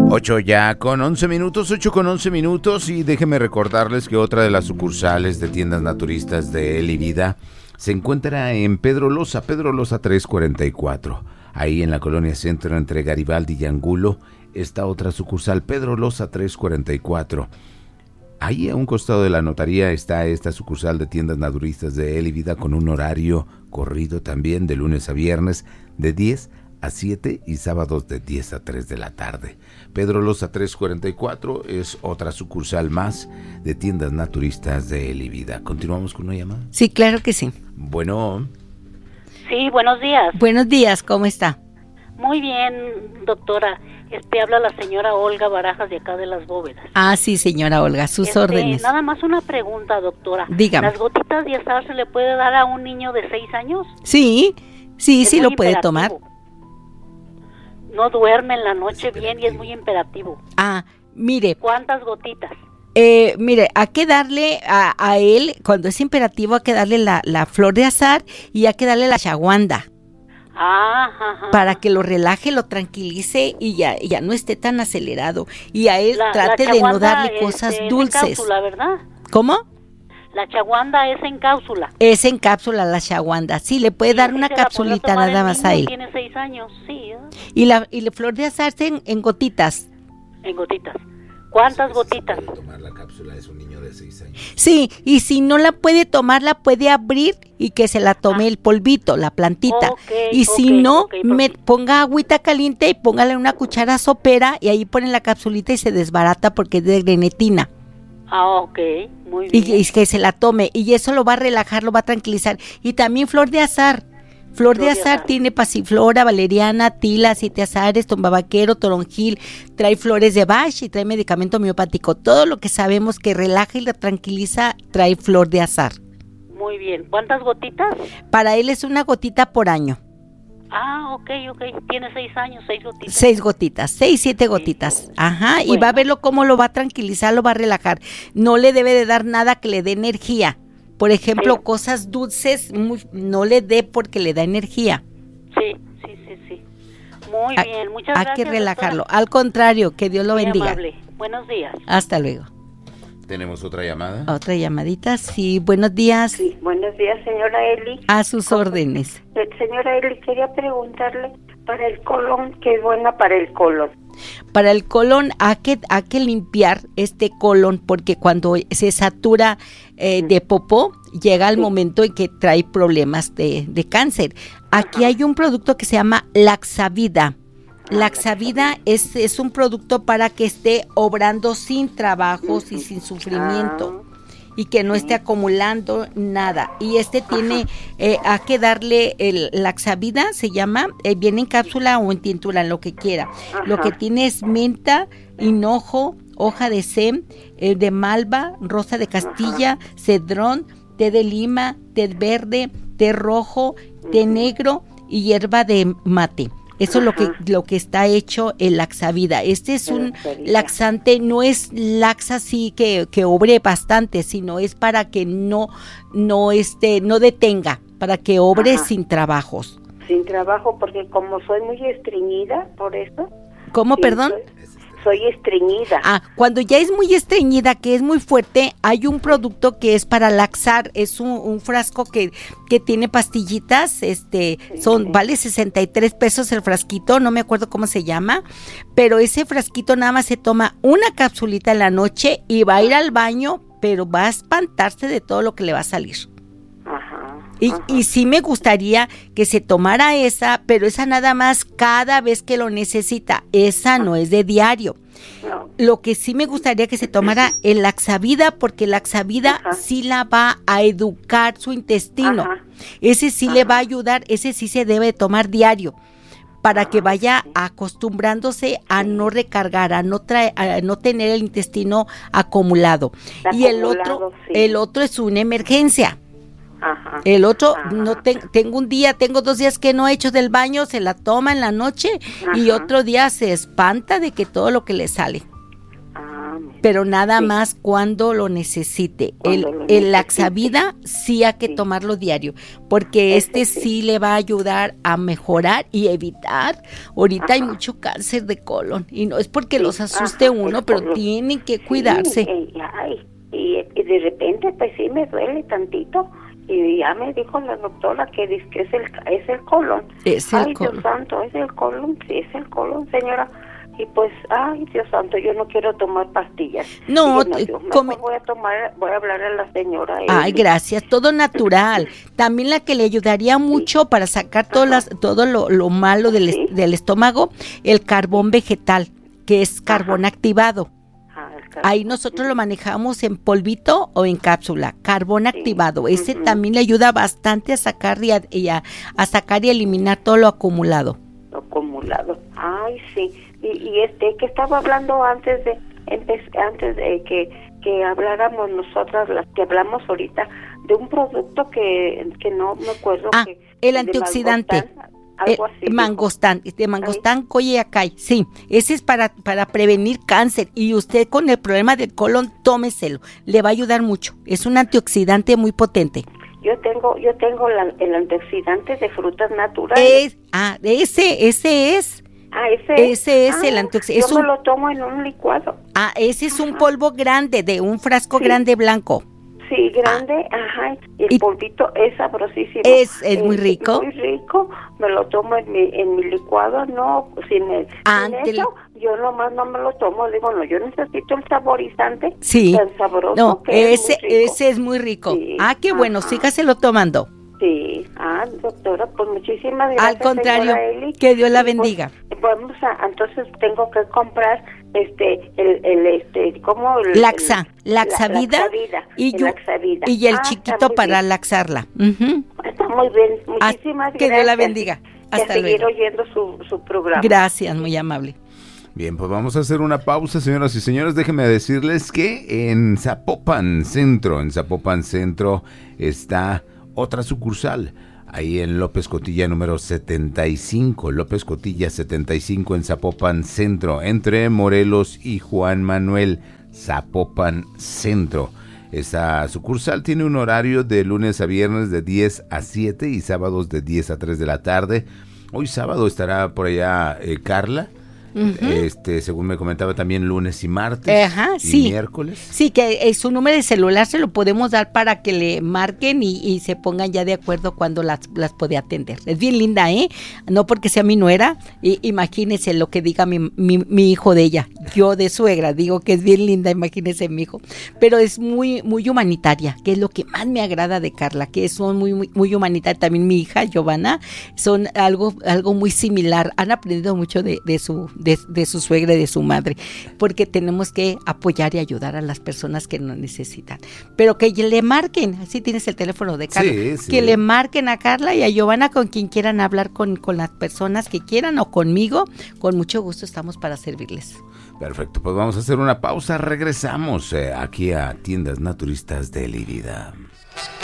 8 ya con 11 minutos, 8 con 11 minutos, y déjenme recordarles que otra de las sucursales de tiendas naturistas de Eli Vida se encuentra en Pedro Loza 344. Ahí en la colonia Centro entre Garibaldi y Angulo está otra sucursal, Pedro Loza 344. Ahí a un costado de la notaría está esta sucursal de tiendas naturistas de Eli Vida con un horario corrido también de lunes a viernes de 10 a 7 y sábados de 10 a 3 de la tarde. Pedro Loza 344 es otra sucursal más de tiendas naturistas de Eli Vida. ¿Continuamos con una llamada? Sí, claro que sí. Bueno. Sí, buenos días. Buenos días, ¿cómo está? Muy bien, doctora. Habla la señora Olga Barajas de acá de Las Bóvedas. Ah, sí, señora Olga, sus órdenes. Nada más una pregunta, doctora. Dígame. ¿Las gotitas de azahar se le puede dar a un niño de 6 años? Sí lo puede tomar. No duerme en la noche bien y es muy imperativo. Ah, mire. ¿Cuántas gotitas? Mire, hay que darle a él, cuando es imperativo, hay que darle la flor de azahar y hay que darle la ashwagandha. Para que lo relaje, lo tranquilice y ya no esté tan acelerado. Y a él trate de no darle cosas dulces. En cápsula, ¿verdad? ¿Cómo? La ashwagandha es en cápsula. Es en cápsula la ashwagandha. Sí, le puede dar una capsulita nada más a él. Tiene 6 años, sí. Y la flor de azahar en gotitas. En gotitas. ¿Cuántas gotitas? Tomar la cápsula es un niño de 6 años. Sí, y si no la puede tomar, la puede abrir y que se la tome el polvito, la plantita. Y si no, ponga agüita caliente y póngale una cuchara sopera y ahí pone la capsulita y se desbarata porque es de grenetina. Ok, muy bien. Y que se la tome y eso lo va a relajar, lo va a tranquilizar. Y también flor de azahar. Flor de azahar tiene pasiflora, valeriana, tila, 7 azahares, tombabaquero, toronjil, trae flores de Bach y trae medicamento homeopático. Todo lo que sabemos que relaja y la tranquiliza trae flor de azahar. Muy bien. ¿Cuántas gotitas? Para él es una gotita por año. Ok. Tiene 6 años, 6 gotitas. 6 gotitas, 6, 7 gotitas. Ajá, bueno. Y va a verlo cómo lo va a tranquilizar, lo va a relajar. No le debe de dar nada que le dé energía. Por ejemplo, cosas dulces no le dé porque le da energía. Sí. Muy bien, muchas gracias. Hay que relajarlo. Doctora. Al contrario, que Dios lo bendiga. Amable. Buenos días. Hasta luego. ¿Tenemos otra llamada? Otra llamadita, sí. Buenos días. Sí, buenos días, señora Eli. A sus órdenes. Señora Eli, quería preguntarle para el colon, ¿qué es buena para el colon? Para el colon hay que limpiar este colon porque cuando se satura de popó llega el momento en que trae problemas de cáncer. Aquí hay un producto que se llama Laxavida. Laxavida es un producto para que esté obrando sin trabajos y sin sufrimiento. Y que no esté acumulando nada. Y tiene, hay que darle el Laxavida, se llama, viene en cápsula o en tintura, lo que quiera. Lo que tiene es menta, hinojo, hoja de sem, de malva, rosa de Castilla, cedrón, té de lima, té verde, té rojo, té negro y hierba de mate. Eso es lo que está hecho el Laxavida. Es un laxante, no es laxa así que obre bastante, sino es para que no detenga, para que obre sin trabajos. Sin trabajo, porque como soy muy estreñida, por eso. ¿Cómo, perdón? Soy estreñida. Cuando ya es muy estreñida, que es muy fuerte, hay un producto que es para laxar, es un frasco que tiene pastillitas, vale 63 pesos el frasquito, no me acuerdo cómo se llama, pero ese frasquito nada más se toma una capsulita en la noche y va a ir al baño, pero va a espantarse de todo lo que le va a salir. Y sí me gustaría que se tomara esa, pero esa nada más cada vez que lo necesita. Esa no es de diario. Lo que sí me gustaría que se tomara el Laxavida, porque el Laxavida sí la va a educar su intestino. Ese sí le va a ayudar, ese sí se debe tomar diario, para que vaya acostumbrándose a no recargar, a no tener el intestino acumulado. Y el otro es una emergencia. El otro, tengo 2 días que no he hecho del baño, se la toma en la noche y otro día se espanta de que todo lo que le sale. pero nada Sí. más cuando lo necesite. Cuando lo El necesite. Laxavida sí hay que Sí. tomarlo diario, porque Ese este sí. sí le va a ayudar a mejorar y evitar. Ahorita hay Ajá. mucho cáncer de colon y no es porque Sí, los asuste ajá, uno, el pero colon. tienen que Sí, cuidarse. y de repente pues sí me duele tantito y ya me dijo la doctora que dice que es el colon. Es el Ay, colon. Dios santo, es el colon, sí, es el colon, señora. Y pues, ay, Dios santo, yo no quiero tomar pastillas. No, Dije, yo mejor come- voy a hablar a la señora. Ay, Eli. gracias, todo natural. También la que le ayudaría mucho para sacar todo lo malo Sí. del estómago, el carbón vegetal, que es carbón activado. Ah, el carbón. Ahí nosotros lo manejamos en polvito o en cápsula, carbón Sí. activado. Ese Ujú. también le ayuda bastante a sacar a sacar y eliminar todo lo acumulado. Acumulado. Ay, sí. Y que estaba hablando antes de que habláramos nosotras, las que hablamos ahorita, de un producto que no me acuerdo. Ah, el de antioxidante. mangostán, algo así. dijo. Mangostán, de mangostán, coyacay, sí, ese es para prevenir cáncer y usted con el problema del colon, tómeselo, le va a ayudar mucho, es un antioxidante muy potente. Yo tengo el antioxidante de frutas naturales. Ese es, Ese es. el antioxidante. Yo me lo tomo en un licuado. Ese es un polvo grande, de un frasco Sí. grande blanco. Sí, grande, ajá, y el Y- polvito es sabrosísimo. Es muy rico. Muy rico, me lo tomo en mi licuado, no, sin Ándele. eso, yo nomás no me lo tomo, digo, no, yo necesito el saborizante Sí. tan sabroso No, que es muy rico. ese es muy rico. Sí, Qué bueno, ajá. sígaselo tomando. Sí, doctora, pues muchísimas gracias. Al contrario, señora Eli. que Dios la Y, pues, bendiga. entonces tengo que comprar ¿cómo? Laxavida y Laxavida. el Está chiquito muy para bien. laxarla. Ujú. Está muy bien, muchísimas Que gracias. Dios la bendiga. Y a Hasta seguir luego. oyendo su programa. Gracias, muy amable. Bien, pues vamos a hacer una pausa, señoras y señores. Déjenme decirles que en Zapopan Centro está otra sucursal. Ahí en López Cotilla número 75, López Cotilla 75 en Zapopan Centro, entre Morelos y Juan Manuel, Zapopan Centro. Esa sucursal tiene un horario de lunes a viernes de 10 a 7 y sábados de 10 a 3 de la tarde. Hoy sábado estará por allá Carla. Según me comentaba también lunes y martes Ajá, y sí. miércoles. Sí, que su número de celular se lo podemos dar para que le marquen y se pongan ya de acuerdo cuando las puede atender. Es bien linda, ¿eh? No porque sea mi nuera, imagínense lo que diga mi hijo de ella. Yo de suegra digo que es bien linda, imagínense mi hijo. Pero es muy muy humanitaria, que es lo que más me agrada de Carla, que son muy humanitaria. También mi hija, Giovanna, son algo muy similar. Han aprendido mucho de su suegra y de su madre, porque tenemos que apoyar y ayudar a las personas que nos necesitan. Pero que le marquen, así tienes el teléfono de Carla, Sí. que le marquen a Carla y a Giovanna, con quien quieran hablar, con las personas que quieran o conmigo, con mucho gusto estamos para servirles. Perfecto, pues vamos a hacer una pausa, regresamos aquí a Tiendas Naturistas de Lívida.